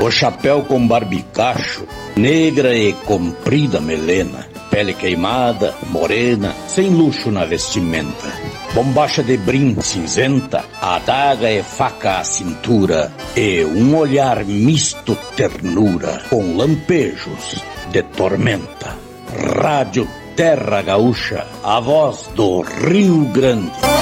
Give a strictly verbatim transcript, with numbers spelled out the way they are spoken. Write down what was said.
O chapéu com barbicacho, negra e comprida melena, pele queimada, morena, sem luxo na vestimenta. Bombacha de brim cinzenta, adaga e faca à cintura, e um olhar misto ternura, com lampejos de tormenta. Rádio Terra Gaúcha, a voz do Rio Grande.